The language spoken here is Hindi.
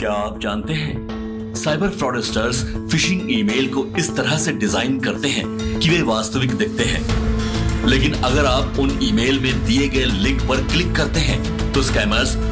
क्या आप जानते हैं साइबर फ्रॉडस्टर्स फिशिंग ईमेल को इस तरह से डिजाइन करते हैं कि वे वास्तविक दिखते हैं, लेकिन अगर आप उन ईमेल में दिए गए लिंक पर क्लिक करते हैं तो स्कैमर्स